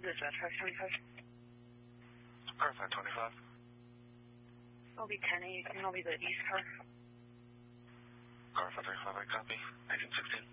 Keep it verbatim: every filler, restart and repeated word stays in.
Dispatch five twenty-five. Car five twenty-five. I'll be ten eight, and I'll be the east car. Car five twenty-five, I copy. nineteen sixteen.